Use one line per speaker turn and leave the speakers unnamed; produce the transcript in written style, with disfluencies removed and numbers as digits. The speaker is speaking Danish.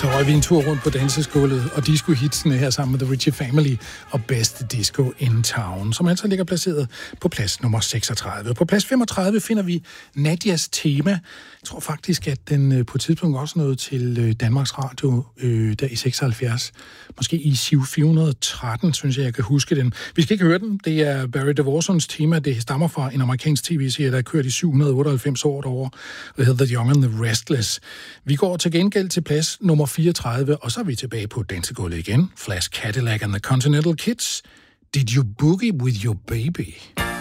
Så røg vi en tur rundt på danseskålet og disco-hitsene her sammen med The Ritchie Family og Best Disco in Town, som altså ligger placeret på plads nummer 36. På plads 35 finder vi Nadias Tema. Jeg tror faktisk, at den på et tidspunkt også nåede til Danmarks Radio der i 76. Måske i 413, synes jeg kan huske den. Vi skal ikke høre den. Det er Barry DeVorsons tema. Det stammer fra en amerikansk tv-serie, der er kørt i 798 år derovre, og hedder The Young and the Restless. Vi går til gengæld til plads nummer 34, og så er vi tilbage på dansegulvet igen. Flash Cadillac and the Continental Kids. Did you boogie with your baby?